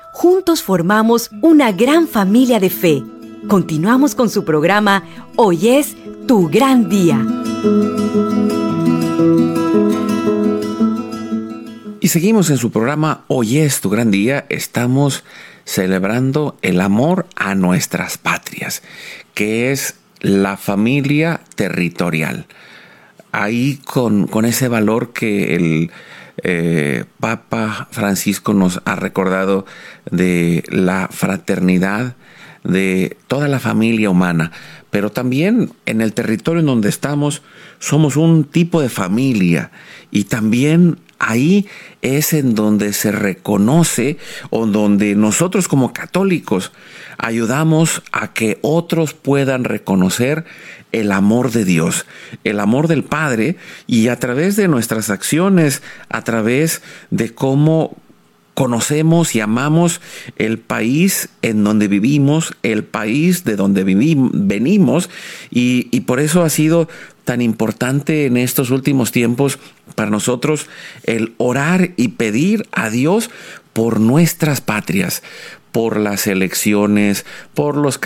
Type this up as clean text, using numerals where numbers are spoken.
Juntos formamos una gran familia de fe. Continuamos con su programa Hoy es tu gran día. Y seguimos en su programa Hoy es tu gran día. Estamos celebrando el amor a nuestras patrias, que es la familia territorial. Ahí con ese valor que el Papa Francisco nos ha recordado de la fraternidad de toda la familia humana, pero también en el territorio en donde estamos somos un tipo de familia, y también ahí es en donde se reconoce, o donde nosotros como católicos ayudamos a que otros puedan reconocer el amor de Dios, el amor del Padre, y a través de nuestras acciones, a través de cómo conocemos y amamos el país en donde vivimos, el país de donde venimos, y por eso ha sido tan importante en estos últimos tiempos para nosotros el orar y pedir a Dios por nuestras patrias, por las elecciones, por los